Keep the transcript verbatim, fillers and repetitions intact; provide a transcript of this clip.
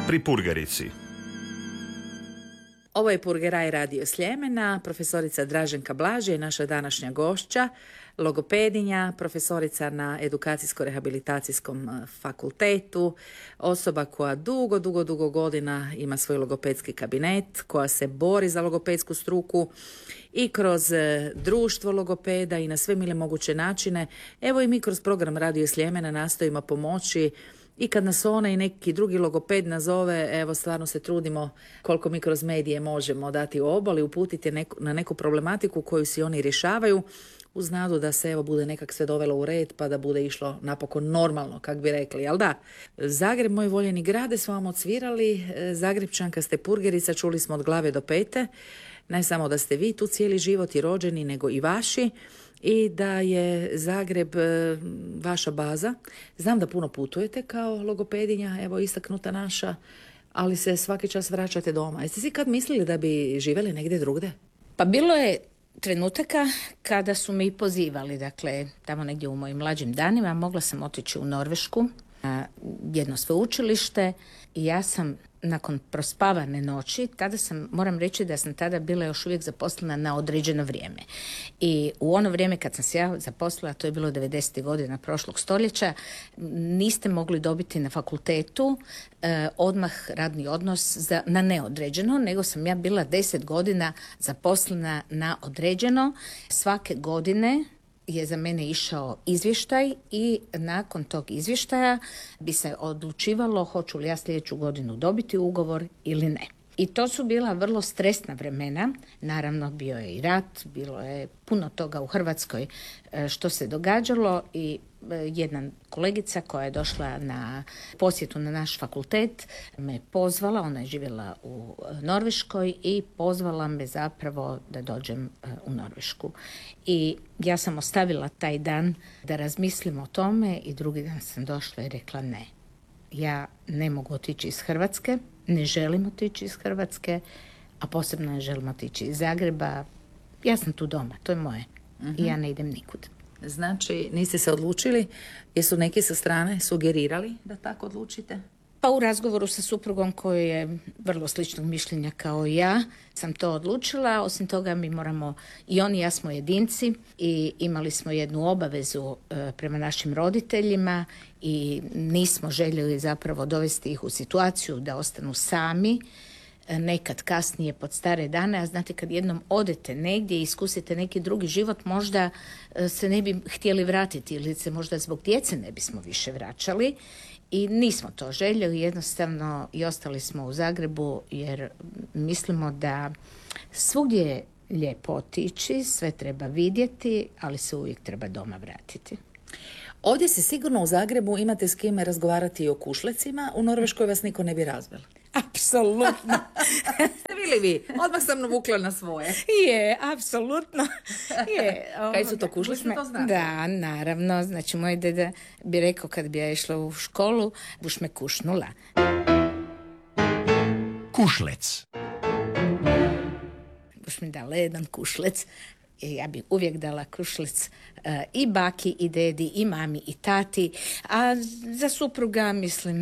pri Purgerici. Ovo je Purgeraj radio Sljemena, profesorica Draženka Blaž je naša današnja gošća, logopedinja, profesorica na edukacijsko-rehabilitacijskom fakultetu, osoba koja dugo, dugo, dugo godina ima svoj logopedski kabinet, koja se bori za logopedsku struku i kroz društvo logopeda i na sve mile moguće načine. Evo i mi kroz program Radio Sljemena nastojimo pomoći i kad nas ona i neki drugi logoped nazove, evo stvarno se trudimo koliko mi kroz medije možemo dati obol i uputiti neku, na neku problematiku koju si oni rješavaju uz nadu da se evo bude nekak sve dovelo u red pa da bude išlo napokon normalno, kak bi rekli, jel da? Zagreb, moj voljeni grade, smo vam odsvirali, Zagrepčanka ste Purgerica, čuli smo od glave do pete, ne samo da ste vi tu cijeli život i rođeni, nego i vaši. I da je Zagreb e, vaša baza. Znam da puno putujete kao logopedinja, evo istaknuta naša, ali se svaki čas vraćate doma. Jeste si kad mislili da bi živjeli negdje drugdje? Pa bilo je trenutaka kada su me i pozivali, dakle, tamo negdje u mojim mlađim danima mogla sam otići u Norvešku na jedno sveučilište i ja sam nakon prospavane noći, tada sam, moram reći da sam tada bila još uvijek zaposlena na određeno vrijeme. I u ono vrijeme kad sam se ja zaposlila, to je bilo devedesetih godina prošlog stoljeća, niste mogli dobiti na fakultetu eh, odmah radni odnos za, na neodređeno, nego sam ja bila deset godina zaposlena na određeno. Svake godine je za mene išao izvještaj i nakon tog izvještaja bi se odlučivalo hoću li ja sljedeću godinu dobiti ugovor ili ne. I to su bila vrlo stresna vremena, naravno bio je i rat, bilo je puno toga u Hrvatskoj što se događalo i jedna kolegica koja je došla na posjetu na naš fakultet me pozvala, ona je živjela u Norveškoj i pozvala me zapravo da dođem u Norvešku. I ja sam ostavila taj dan da razmislim o tome i drugi dan sam došla i rekla ne. Ja ne mogu otići iz Hrvatske, ne želim otići iz Hrvatske, a posebno ne želim otići iz Zagreba. Ja sam tu doma, to je moje. Uh-huh. I ja ne idem nikud. Znači, niste se odlučili? Jesu neki sa strane sugerirali da tako odlučite? Pa u razgovoru sa suprugom koji je vrlo sličnog mišljenja kao i ja sam to odlučila. Osim toga mi moramo, i on i ja smo jedinci i imali smo jednu obavezu e, prema našim roditeljima i nismo željeli zapravo dovesti ih u situaciju da ostanu sami e, nekad kasnije pod stare dane, a znate kad jednom odete negdje i iskusite neki drugi život, možda e, se ne bi htjeli vratiti ili se možda zbog djece ne bismo više vraćali. I nismo to željeli, jednostavno i ostali smo u Zagrebu jer mislimo da svugdje je lijepo otići, sve treba vidjeti, ali se uvijek treba doma vratiti. Ovdje se sigurno u Zagrebu imate s kime razgovarati i o kušlecima, u Norveškoj vas niko ne bi razveo. Apsolutno. Bili vi, odmah sam navukla na svoje. Je, apsolutno. Je. Kaj su to kušlice, to znate? Da, naravno. Znači, moj deda bi rekao kad bi ja išla u školu, buš me kušnula. Kušlec. Buš mi dala jedan kušlec. Ja bi uvijek dala kušlec uh, i baki, i dedi, i mami, i tati. A za supruga, mislim,